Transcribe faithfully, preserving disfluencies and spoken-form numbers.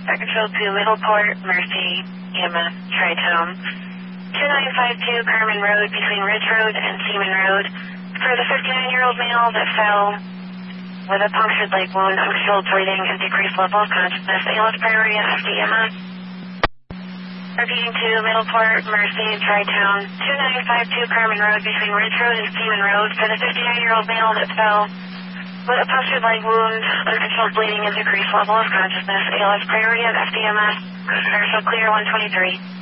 Control to Middleport, Mercy, E M S, Tri-Town. two nine five two Carmen Road between Ridge Road and Seaman Road. For the fifty-nine-year-old male that fell with a punctured leg wound, uncontrolled bleeding, and decreased level of consciousness, A L S priority at F D M S. Repeating to Middleport, Mercy, Tri-Town. two nine five two Carmen Road between Ridge Road and Seaman Road. For the fifty-nine-year-old male that fell with a punctured leg wound, uncontrolled bleeding, and decreased level of consciousness, A L S priority at F D M S. Commercial clear one twenty-three.